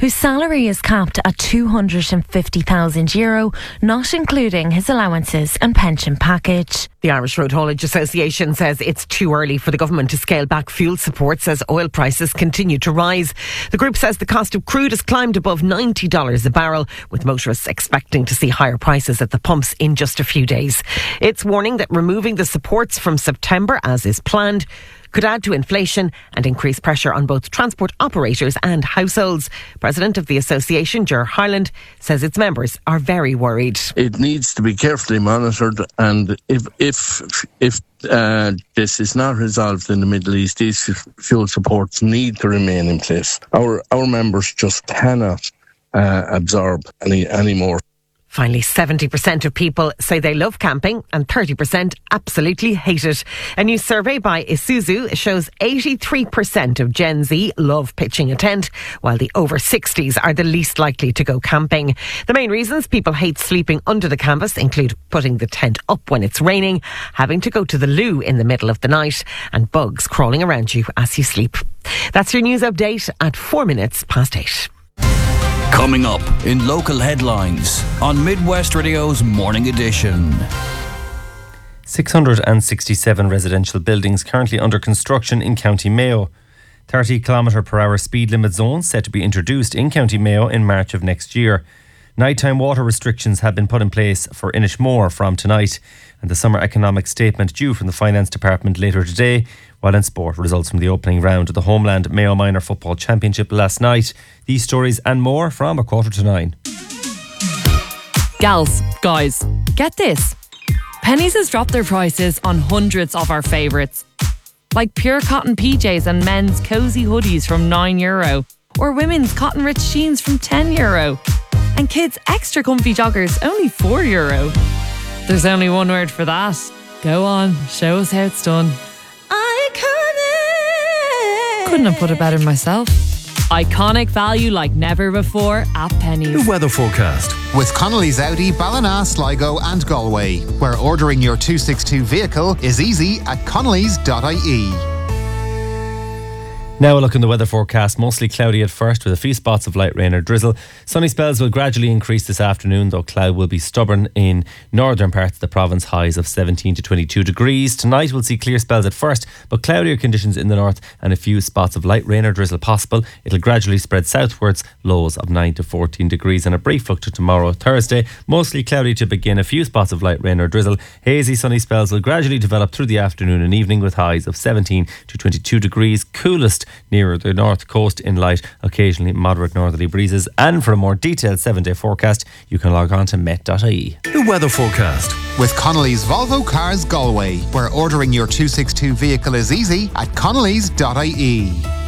whose salary is capped at €250,000, not including his allowances and pension package. The Irish Road Haulage Association says it's too early for the government to scale back fuel support as oil prices continue to rise. The group says the cost of crude has climbed above $90 a barrel, with motorists expecting to see higher prices at the pumps in just a few days. It's warning that removing the supports from September, as is planned, could add to inflation and increase pressure on both transport operators and households. President of the association, Ger Harland, says its members are very worried. It needs to be carefully monitored, and if this is not resolved in the Middle East, these fuel supports need to remain in place. Our members just cannot absorb any more. Finally, 70% of people say they love camping and 30% absolutely hate it. A new survey by Isuzu shows 83% of Gen Z love pitching a tent, while the over 60s are the least likely to go camping. The main reasons people hate sleeping under the canvas include putting the tent up when it's raining, having to go to the loo in the middle of the night, and bugs crawling around you as you sleep. That's your news update at 8:04. Coming up in local headlines on Midwest Radio's Morning Edition. 667 residential buildings currently under construction in County Mayo. 30 km/h speed limit zones set to be introduced in County Mayo in March of next year. Nighttime water restrictions have been put in place for Inishmore from tonight, and the summer economic statement due from the Finance Department later today. While in sport, results from the opening round of the Homeland Mayo Minor Football Championship last night. These stories and more from 9:15. Gals, guys, get this. Penneys has dropped their prices on hundreds of our favourites, like pure cotton PJs and men's cosy hoodies from €9, or women's cotton rich jeans from €10, and kids' extra comfy joggers only €4. There's only one word for that. Go on, show us how it's done. Couldn't have put it better myself. Iconic value like never before at Penneys. The weather forecast with Connolly's Audi, Ballina, Sligo and Galway, where ordering your 262 vehicle is easy at connolly's.ie. Now a look in the weather forecast. Mostly cloudy at first with a few spots of light rain or drizzle. Sunny spells will gradually increase this afternoon, though cloud will be stubborn in northern parts of the province. Highs of 17 to 22 degrees. Tonight we'll see clear spells at first, but cloudier conditions in the north and a few spots of light rain or drizzle possible. It'll gradually spread southwards. Lows of 9 to 14 degrees and a brief look to tomorrow, Thursday. Mostly cloudy to begin, a few spots of light rain or drizzle. Hazy sunny spells will gradually develop through the afternoon and evening with highs of 17 to 22 degrees. Coolest nearer the north coast in light, occasionally moderate northerly breezes. And for a more detailed 7-day forecast, you can log on to met.ie. The weather forecast with Connolly's Volvo Cars Galway, where ordering your 262 vehicle is easy at connolly's.ie.